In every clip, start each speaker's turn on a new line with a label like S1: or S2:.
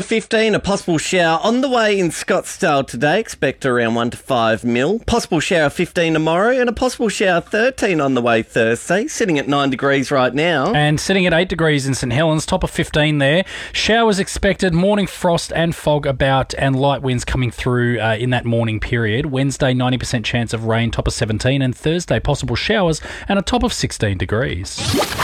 S1: 15, a possible shower on the way in Scottsdale today. Expect around 1 to 5 mil. Possible shower 15 tomorrow and a possible shower 13 on the way Thursday. Sitting at 9 degrees right now.
S2: And sitting at 8 degrees in St Helens, top of 15 there. Showers expected, morning frost and fog about, and light winds coming through in that morning period. Wednesday, 90% chance of rain, top of 17. And Thursday, possible showers and a top of 16 degrees.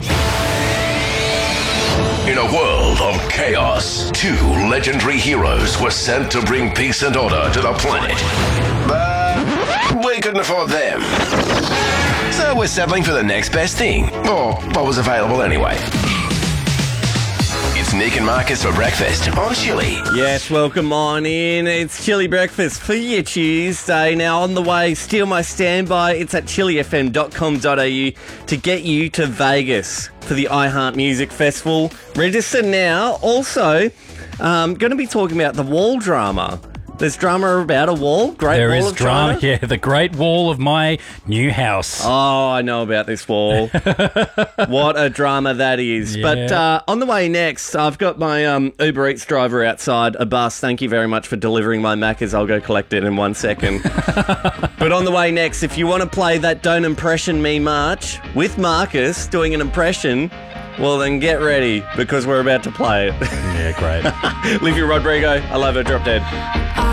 S3: In a world of chaos, two legendary heroes were sent to bring peace and order to the planet. But we couldn't afford them. So we're settling for the next best thing, or what was available anyway. It's Nick and Marcus for breakfast on Chili.
S1: Yes, welcome on in. It's Chili Breakfast for your Tuesday. Now on the way, steal my standby. It's at chilifm.com.au to get you to Vegas for the iHeart Music Festival. Register now. Also, going to be talking about the wall drama. There's drama about a wall. Great wall of drama.
S2: Yeah, the Great Wall of my new house.
S1: Oh, I know about this wall. What a drama that is.
S2: Yeah.
S1: But on the way next, I've got my Uber Eats driver outside, Abbas. Thank you very much for delivering my Macca's. I'll go collect it in 1 second. But on the way next, if you want to play that Don't Impression Me March with Marcus doing an impression, well then get ready because we're about to play it.
S2: Yeah, great.
S1: Olivia Rodrigo, I love her, drop dead.